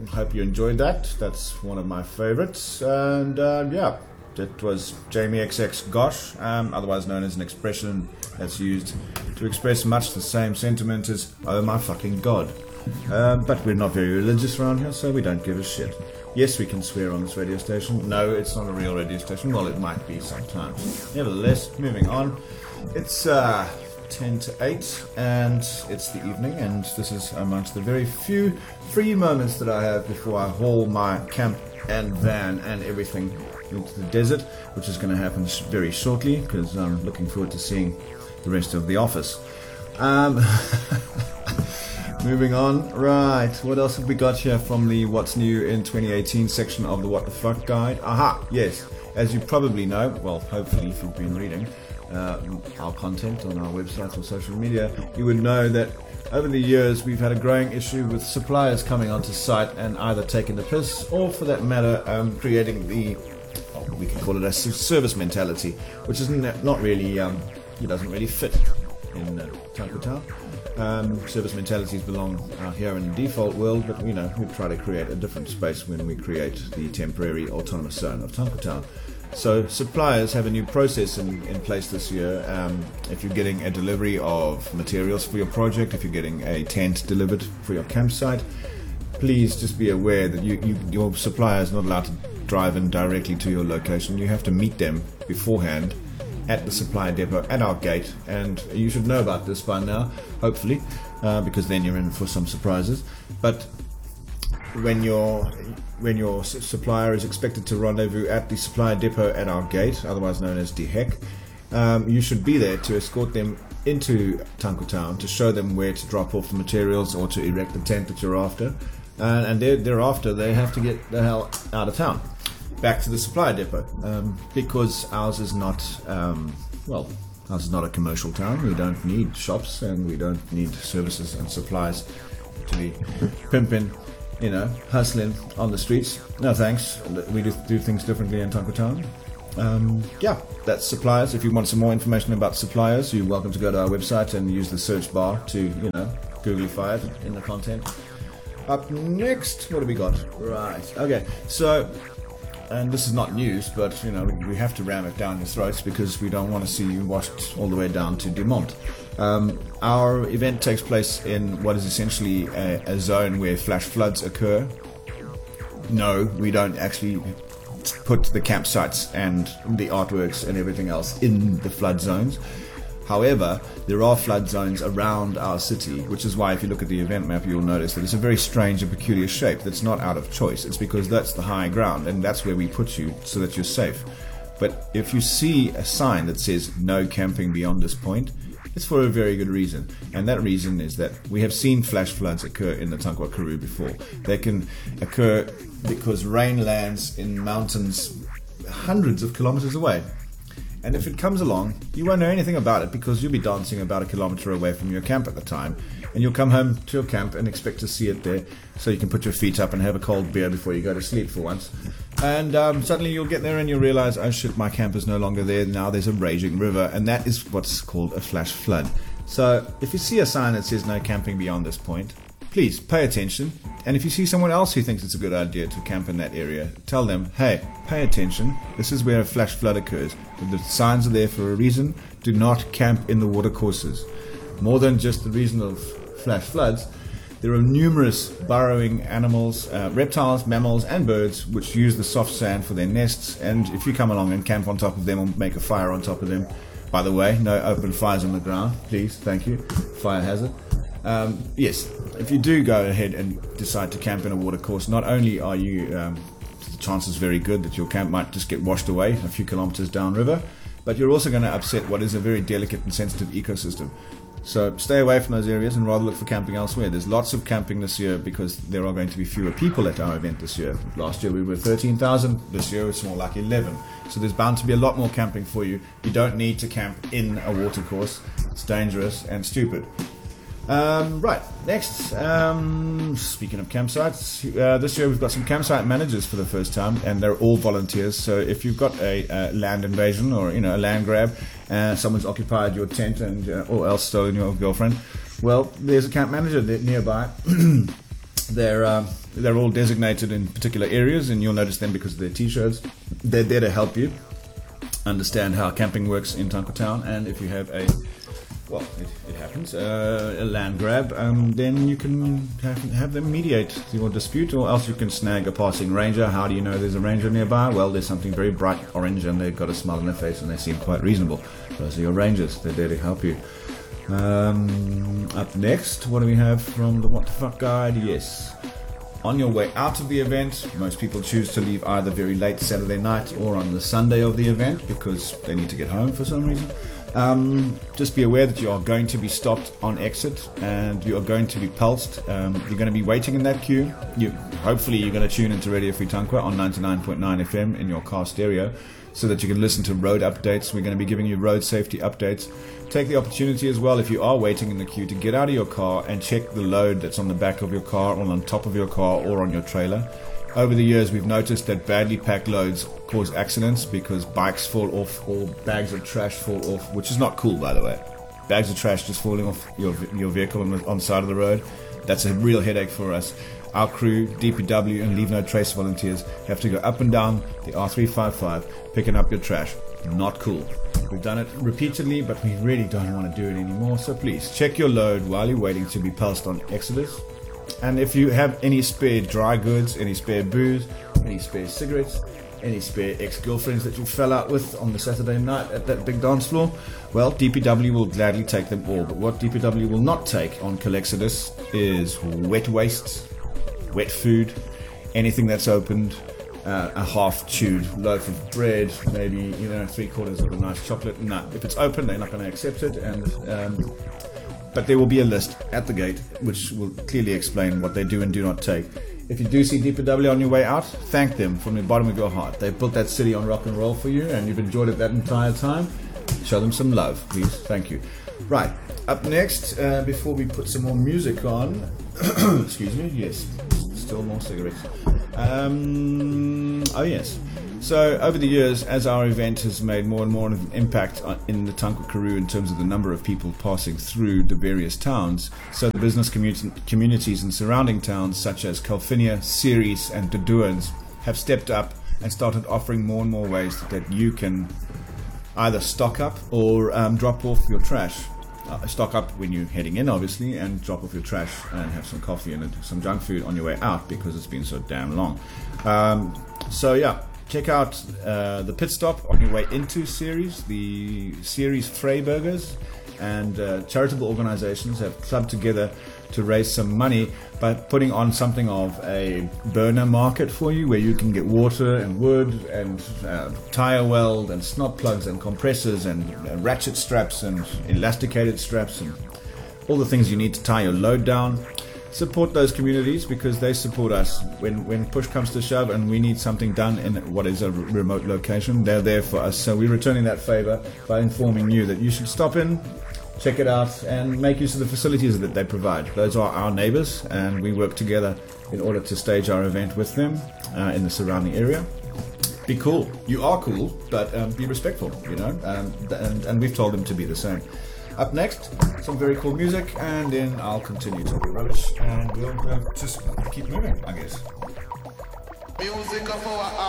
hope you enjoyed that. That's one of my favorites. And yeah, that was Jamie XX Gosh, otherwise known as an expression that's used to express much the same sentiment as, oh my fucking god. But we're not very religious around here, so we don't give a shit. Yes, we can swear on this radio station. No, it's not a real radio station. Well, it might be sometimes. Nevertheless, moving on. It's 10 to 8, and it's the evening, and this is amongst the very few free moments that I have before I haul my camp and van and everything into the desert, which is going to happen very shortly, because I'm looking forward to seeing the rest of the office. Moving on, right, what else have we got here from the What's New in 2018 section of the What the Fuck Guide? Aha, yes, as you probably know, well, hopefully if you've been reading our content on our websites or social media, you would know that over the years we've had a growing issue with suppliers coming onto site and either taking the piss, or for that matter, creating the, we can call it a service mentality, which is not really, it doesn't really fit in Tanku Town. Service mentalities belong here in the default world, but we try to create a different space when we create the temporary autonomous zone of Tanku Town. So suppliers have a new process in place this year. If you're getting a delivery of materials for your project, if you're getting a tent delivered for your campsite, please just be aware that your supplier is not allowed to drive in directly to your location. You have to meet them beforehand at the supply depot at our gate, and you should know about this by now, hopefully, because then you're in for some surprises. But when your supplier is expected to rendezvous at the supply depot at our gate, otherwise known as DHEC, you should be there to escort them into Tanku Town, to show them where to drop off the materials or to erect the tent that you're after, and thereafter they have to get the hell out of town, back to the supply depot, because ours is not ours is not a commercial town. We don't need shops, and we don't need services and supplies to be pimping, hustling on the streets. No thanks. We do things differently in Tanku Town. Yeah, that's suppliers. If you want some more information about suppliers, you're welcome to go to our website and use the search bar to Googlify it in the content. Up next, what have we got? Right, okay, so, and this is not news, but we have to ram it down your throats because we don't want to see you washed all the way down to Dumont. Our event takes place in what is essentially a zone where flash floods occur. No, we don't actually put the campsites and the artworks and everything else in the flood zones. However, there are flood zones around our city, which is why if you look at the event map, you'll notice that it's a very strange and peculiar shape that's not out of choice. It's because that's the high ground, and that's where we put you so that you're safe. But if you see a sign that says no camping beyond this point, it's for a very good reason. And that reason is that we have seen flash floods occur in the Tankwa Karoo before. They can occur because rain lands in mountains hundreds of kilometers away. And if it comes along, you won't know anything about it because you'll be dancing about a kilometer away from your camp at the time. And you'll come home to your camp and expect to see it there so you can put your feet up and have a cold beer before you go to sleep for once. And suddenly you'll get there and you'll realize, oh shit, my camp is no longer there. Now there's a raging river, and that is what's called a flash flood. So if you see a sign that says no camping beyond this point, please pay attention. And if you see someone else who thinks it's a good idea to camp in that area, tell them, hey, pay attention. This is where a flash flood occurs. The signs are there for a reason. Do not camp in the watercourses. More than just the reason of flash floods, there are numerous burrowing animals, reptiles, mammals and birds which use the soft sand for their nests. And if you come along and camp on top of them or make a fire on top of them, by the way, no open fires on the ground, please, thank you, fire hazard. Yes, if you do go ahead and decide to camp in a watercourse, not only are you, the chances very good that your camp might just get washed away a few kilometers downriver, but you're also going to upset what is a very delicate and sensitive ecosystem. So stay away from those areas and rather look for camping elsewhere. There's lots of camping this year because there are going to be fewer people at our event this year. Last year we were 13,000, this year it's more like 11. So there's bound to be a lot more camping for you. You don't need to camp in a watercourse. It's dangerous and stupid. Right, next, speaking of campsites, this year we've got some campsite managers for the first time, and they're all volunteers. So if you've got a land invasion or a land grab, someone's occupied your tent and or else stolen your girlfriend, well, there's a camp manager nearby They're all designated in particular areas, and you'll notice them because of their t-shirts. They're there to help you understand how camping works in Tankwa Town, and if you have it happens, a land grab, then you can have them mediate your dispute, or else you can snag a passing ranger. How do you know there's a ranger nearby? Well, there's something very bright orange and they've got a smile on their face and they seem quite reasonable. Those are your rangers. They're there to help you. Up next, what do we have from the What the Fuck Guide? Yes. On your way out of the event, most people choose to leave either very late Saturday night or on the Sunday of the event because they need to get home for some reason. Just be aware that you are going to be stopped on exit and you are going to be pulsed. You're going to be waiting in that queue. Hopefully you're going to tune into Radio Free Tankwa on 99.9 FM in your car stereo so that you can listen to road updates. We're going to be giving you road safety updates. Take the opportunity as well, if you are waiting in the queue, to get out of your car and check the load that's on the back of your car or on top of your car or on your trailer. Over the years, we've noticed that badly packed loads cause accidents because bikes fall off or bags of trash fall off, which is not cool, by the way. Bags of trash just falling off your vehicle on the side of the road. That's a real headache for us. Our crew, DPW and Leave No Trace volunteers have to go up and down the R355 picking up your trash. Not cool. We've done it repeatedly, but we really don't want to do it anymore. So please, check your load while you're waiting to be pulsed on Exodus. And if you have any spare dry goods, any spare booze, any spare cigarettes, any spare ex-girlfriends that you fell out with on the Saturday night at that big dance floor, well, DPW will gladly take them all. But what DPW will not take on Colexodus is wet wastes, wet food, anything that's opened, a half-chewed loaf of bread, maybe 3/4 of a nice chocolate. No, if it's open, they're not going to accept it. But there will be a list at the gate which will clearly explain what they do and do not take. If you do see DPW on your way out, thank them from the bottom of your heart. They've built that city on rock and roll for you, and you've enjoyed it that entire time. Show them some love, please. Thank you. Right, up next, before we put some more music on, excuse me, yes, still more cigarettes. Oh yes. So over the years, as our event has made more and more of an impact in the Tankwa Karoo in terms of the number of people passing through the various towns, so the business communities in surrounding towns such as Kalfinia, Ceres and Dodoens have stepped up and started offering more and more ways that you can either stock up or drop off your trash. Stock up when you're heading in, obviously, and drop off your trash and have some coffee and some junk food on your way out because it's been so damn long. So yeah, check out the pit stop on your way into Ceres. The Ceres Vryburgers and charitable organizations have clubbed together to raise some money by putting on something of a burner market for you, where you can get water and wood and tire weld and snot plugs and compressors and ratchet straps and elasticated straps and all the things you need to tie your load down. Support those communities because they support us when push comes to shove and we need something done in what is a remote location. They're there for us, so we're returning that favor by informing you that you should stop in, check it out, and make use of the facilities that they provide. Those are our neighbors, and we work together in order to stage our event with them in the surrounding area. Be cool. You are cool, but be respectful, and we've told them to be the same. Up next, some very cool music, and then I'll continue talking rubbish, and we'll just keep moving, I guess. Music of our